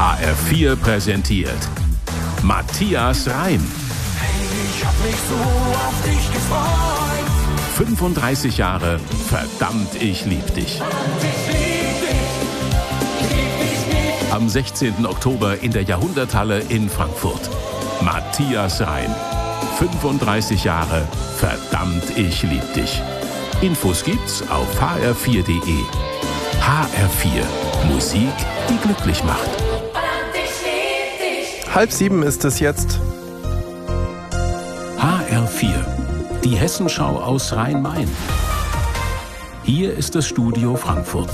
HR4 präsentiert Matthias Reim. Ich hab mich so auf dich gefreut. 35 Jahre, verdammt, ich lieb dich. Am 16. Oktober in der Jahrhunderthalle in Frankfurt. Matthias Reim. 35 Jahre, verdammt, ich lieb dich. Infos gibt's auf hr4.de. HR4. Musik, die glücklich macht. 6:30 ist es jetzt. HR4. Die Hessenschau aus Rhein-Main. Hier ist das Studio Frankfurt.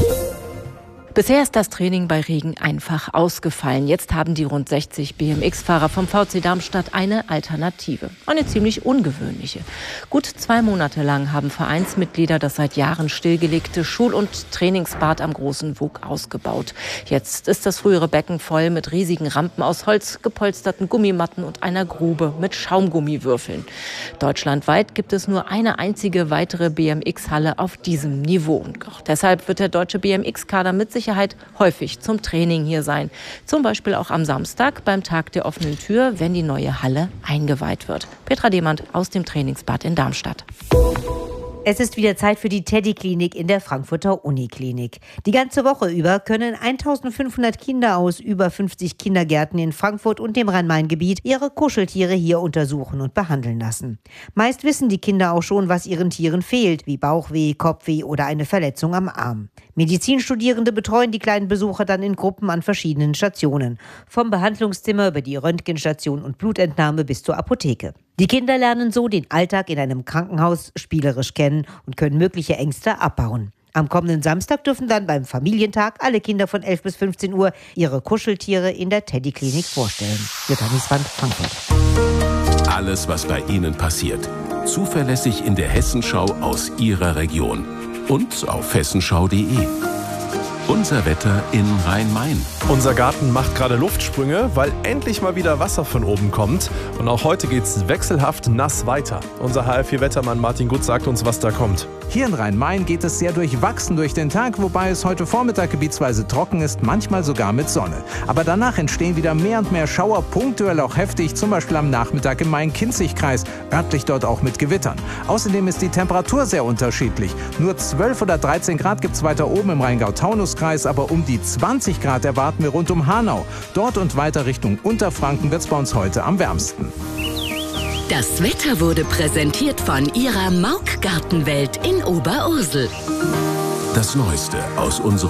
Bisher ist das Training bei Regen einfach ausgefallen. Jetzt haben die rund 60 BMX-Fahrer vom VC Darmstadt eine Alternative. Eine ziemlich ungewöhnliche. Gut 2 Monate lang haben Vereinsmitglieder das seit Jahren stillgelegte Schul- und Trainingsbad am Großen Wug ausgebaut. Jetzt ist das frühere Becken voll mit riesigen Rampen aus Holz, gepolsterten Gummimatten und einer Grube mit Schaumgummiwürfeln. Deutschlandweit gibt es nur eine einzige weitere BMX-Halle auf diesem Niveau. Und auch deshalb wird der deutsche BMX-Kader mit Sicherheit häufig zum Training hier sein. Zum Beispiel auch am Samstag beim Tag der offenen Tür, wenn die neue Halle eingeweiht wird. Petra Demand aus dem Trainingsbad in Darmstadt. Es ist wieder Zeit für die Teddy-Klinik in der Frankfurter Uniklinik. Die ganze Woche über können 1500 Kinder aus über 50 Kindergärten in Frankfurt und dem Rhein-Main-Gebiet ihre Kuscheltiere hier untersuchen und behandeln lassen. Meist wissen die Kinder auch schon, was ihren Tieren fehlt, wie Bauchweh, Kopfweh oder eine Verletzung am Arm. Medizinstudierende betreuen die kleinen Besucher dann in Gruppen an verschiedenen Stationen. Vom Behandlungszimmer über die Röntgenstation und Blutentnahme bis zur Apotheke. Die Kinder lernen so den Alltag in einem Krankenhaus spielerisch kennen und können mögliche Ängste abbauen. Am kommenden Samstag dürfen dann beim Familientag alle Kinder von 11 bis 15 Uhr ihre Kuscheltiere in der Teddy-Klinik vorstellen. Jutta Nieswand, Frankfurt. Alles, was bei Ihnen passiert. Zuverlässig in der Hessenschau aus Ihrer Region. Und auf hessenschau.de. Unser Wetter in Rhein-Main. Unser Garten macht gerade Luftsprünge, weil endlich mal wieder Wasser von oben kommt. Und auch heute geht's wechselhaft nass weiter. Unser HR4-Wettermann Martin Gut sagt uns, was da kommt. Hier in Rhein-Main geht es sehr durchwachsen durch den Tag, wobei es heute Vormittag gebietsweise trocken ist, manchmal sogar mit Sonne. Aber danach entstehen wieder mehr und mehr Schauer, punktuell auch heftig, zum Beispiel am Nachmittag im Main-Kinzig-Kreis, örtlich dort auch mit Gewittern. Außerdem ist die Temperatur sehr unterschiedlich. Nur 12 oder 13 Grad gibt es weiter oben im Rheingau-Taunus-Kreis, aber um die 20 Grad erwarten wir rund um Hanau. Dort und weiter Richtung Unterfranken wird es bei uns heute am wärmsten. Das Wetter wurde präsentiert von Ihrer Mauk Gartenwelt in Oberursel. Das Neueste aus unserem